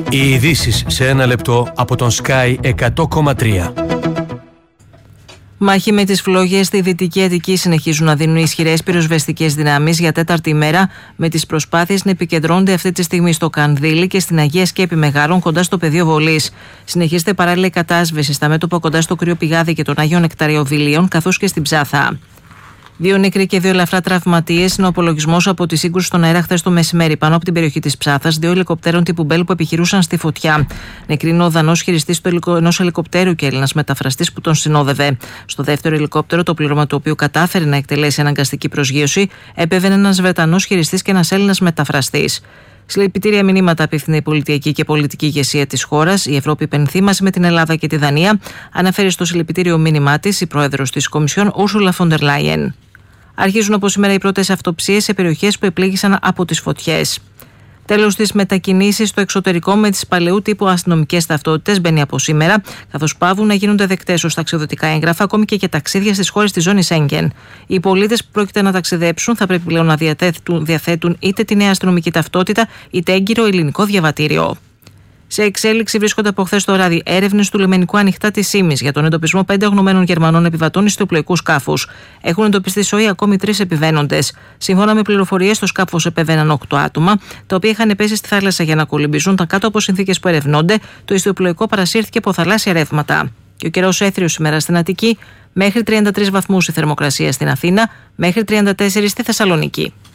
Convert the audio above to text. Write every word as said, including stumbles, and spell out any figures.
Οι ειδήσεις σε ένα λεπτό από τον Sky εκατό κόμμα τρία. Μάχη με τις φλόγες στη Δυτική Αττική συνεχίζουν να δίνουν ισχυρές πυροσβεστικές δυνάμεις για τέταρτη ημέρα, με τις προσπάθειες να επικεντρώνονται αυτή τη στιγμή στο Κανδύλι και στην Αγία Σκέπη Μεγάρων κοντά στο πεδίο βολής. Συνεχίζεται παράλληλα η κατάσβεση στα μέτωπα κοντά στο Κρύο Πηγάδι και των Αγίων Νεκταριοβιλίων, καθώς και στην Ψάθα. Δύο νεκροί και δύο ελαφρά τραυματίες είναι ο απολογισμός από τη σύγκρουση στον αέρα χθες το μεσημέρι πάνω από την περιοχή της Ψάθας, δύο ελικοπτέρων τύπου Μπέλ που επιχειρούσαν στη φωτιά. Νεκρή είναι ο Δανός χειριστής ενός ελικοπτέρου και Έλληνας μεταφραστής που τον συνόδευε. Στο δεύτερο ελικόπτερο, το πλήρωμα του οποίου κατάφερε να εκτελέσει αναγκαστική προσγείωση, έπεβαινε ένας Βρετανός χειριστής και ένας Έλληνας μεταφραστής. Συλληπιτήρια μηνύματα απίθυνε η πολιτική και πολιτική ηγεσία της χώρας. Η Ευρώπη υπενθύμασε με την Ελλάδα και τη Δανία, αναφέρει στο συλληπιτήριο μήνυμά της η πρόεδρος της Κομισιόν, Ursula von der Leyen. Αρχίζουν από σήμερα οι πρώτες αυτοψίες σε περιοχές που επλήγησαν από τις φωτιές. Τέλος, τις μετακινήσεις στο εξωτερικό με τις παλαιού τύπου αστυνομικές ταυτότητες μπαίνει από σήμερα, καθώς παύουν να γίνονται δεκτές ως ταξιδιωτικά έγγραφα, ακόμη και για ταξίδια στις χώρες της ζώνης Σέγγεν. Οι πολίτες που πρόκειται να ταξιδέψουν θα πρέπει πλέον να διαθέτουν, διαθέτουν είτε τη νέα αστυνομική ταυτότητα είτε έγκυρο ελληνικό διαβατήριο. Σε εξέλιξη βρίσκονται από χθες το βράδυ έρευνες του λιμενικού ανοιχτά της Ήμης για τον εντοπισμό πέντε αγνοωμένων Γερμανών επιβατών ιστιοπλοϊκού σκάφους. Έχουν εντοπιστεί σοή ακόμη τρεις επιβαίνοντες. Σύμφωνα με πληροφορίες, στο σκάφος επεβαίναν οκτώ άτομα, τα οποία είχαν πέσει στη θάλασσα για να κολυμπήσουν. Τα κάτω από συνθήκες που ερευνώνται, το ιστιοπλοϊκό παρασύρθηκε από θαλάσσια ρεύματα. Και ο καιρός έθριος σήμερα στην Αττική, μέχρι τριάντα τρεις βαθμούς η θερμοκρασία στην Αθήνα, μέχρι τριάντα τέσσερα στη Θεσσαλονίκη.